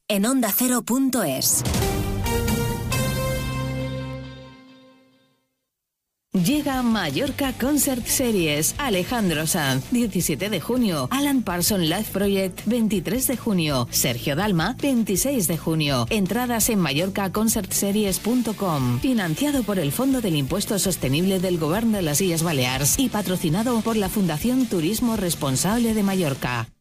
en ondacero.es. Llega Mallorca Concert Series. Alejandro Sanz, 17 de junio. Alan Parsons Live Project, 23 de junio. Sergio Dalma, 26 de junio. Entradas en mallorcaconcertseries.com. Financiado por el Fondo del Impuesto Sostenible del Govern de las Illes Balears y patrocinado por la Fundación Turismo Responsable de Mallorca.